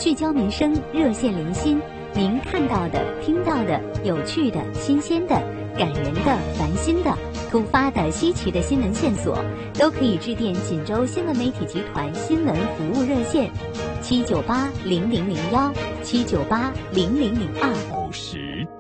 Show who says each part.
Speaker 1: 聚焦民生，热线lin心，您看到的、听到的、有趣的、新鲜的、感人的、烦心的、突发的、稀奇的新闻线索，都可以致电锦州新闻媒体集团新闻服务热线：7980001，7980002。